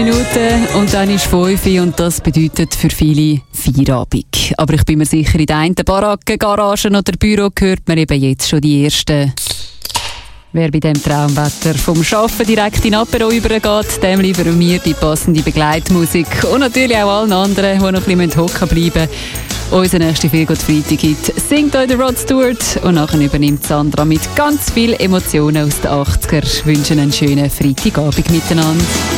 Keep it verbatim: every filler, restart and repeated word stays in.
Minuten und dann ist fünf und das bedeutet für viele Feierabend. Aber ich bin mir sicher, in den einen Baracken, Garagen oder Büro hört man eben jetzt schon die ersten. Wer bei diesem Traumwetter vom Arbeiten direkt in Apero übergeht, dem liefern wir die passende Begleitmusik. Und natürlich auch allen anderen, die noch ein bisschen hocken bleiben. Unser nächster Feelgood-Freitag gibt singt euch der Rod Stewart und nachher übernimmt Sandra mit ganz vielen Emotionen aus den achtziger. Ich wünsche einen schönen Freitagabend miteinander.